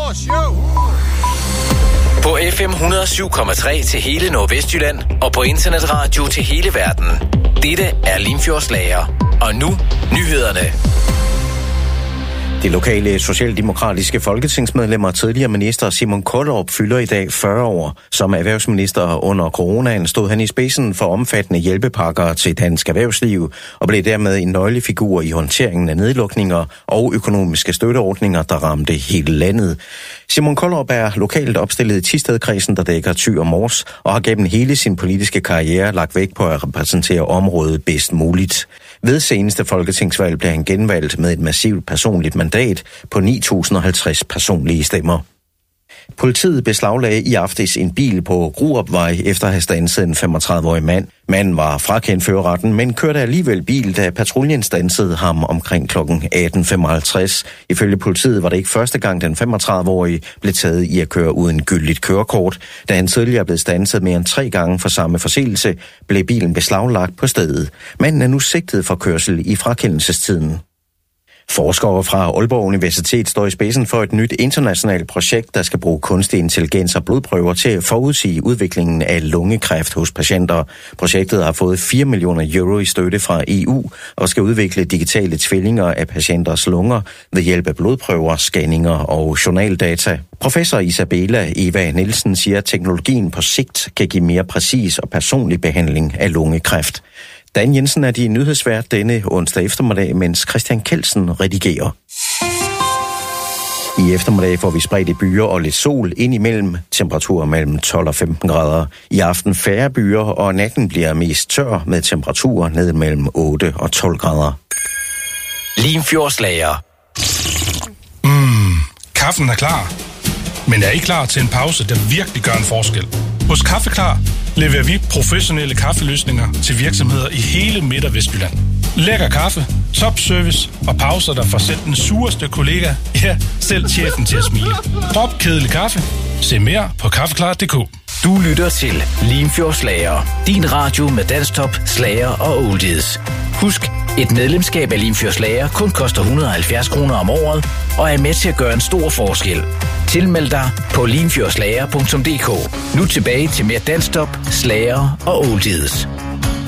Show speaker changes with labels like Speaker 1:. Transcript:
Speaker 1: På FM 107,3 til hele Nordvestjylland og på internetradio til hele verden. Dette er Limfjordslager. Og nu nyhederne.
Speaker 2: Det lokale socialdemokratiske folketingsmedlem og tidligere minister Simon Kollerup fylder i dag 40 år. Som erhvervsminister under coronaen stod han i spidsen for omfattende hjælpepakker til dansk erhvervsliv og blev dermed en nøglefigur i håndteringen af nedlukninger og økonomiske støtteordninger, der ramte hele landet. Simon Kollerup er lokalt opstillet i Thisted-kredsen, der dækker Thy og Mors, og har gennem hele sin politiske karriere lagt vægt på at repræsentere området bedst muligt. Ved seneste folketingsvalg blev han genvalgt med et massivt personligt mandat på 9.050 personlige stemmer. Politiet beslaglagde i aftes en bil på Gruopvej efter at have standset en 35-årig mand. Manden var frakendt førerretten, men kørte alligevel bil, da patruljen standsede ham omkring kl. 18.55. Ifølge politiet var det ikke første gang, den 35-årige blev taget i at køre uden gyldigt kørekort. Da han tidligere blev standset mere end 3 gange for samme forseelse, blev bilen beslaglagt på stedet. Manden er nu sigtet for kørsel i frakendelsestiden. Forskere fra Aalborg Universitet står i spidsen for et nyt internationalt projekt, der skal bruge kunstig intelligens og blodprøver til at forudsige udviklingen af lungekræft hos patienter. Projektet har fået 4 millioner euro i støtte fra EU og skal udvikle digitale tvillinger af patienters lunger ved hjælp af blodprøver, scanninger og journaldata. Professor Isabella Eva Nielsen siger, at teknologien på sigt kan give mere præcis og personlig behandling af lungekræft. Dan Jensen er din nyhedsvært denne onsdag eftermiddag, mens Christian Kelsen redigerer. I eftermiddag får vi spredt i byer og lidt sol ind imellem, temperaturer mellem 12 og 15 grader. I aften færre byer, og natten bliver mest tør med temperaturer ned mellem 8 og 12 grader.
Speaker 1: Limfjordslager.
Speaker 3: Kaffen er klar. Men er I klar til en pause, der virkelig gør en forskel? Hos Kaffeklar leverer vi professionelle kaffeløsninger til virksomheder i hele Midt- og Vestjylland. Lækker kaffe, topservice og pauser, der får selv den sureste kollega, ja, selv chefen til at smile. Drop kedelig kaffe. Se mere på kaffeklar.dk.
Speaker 1: Du lytter til Limfjordslager. Din radio med dansktop, slager og oldies. Husk, et medlemskab af Limfjordslager kun koster 170 kroner om året og er med til at gøre en stor forskel. Tilmeld dig på limfjordslager.dk. Nu tilbage til mere dansktop, slager og oldies.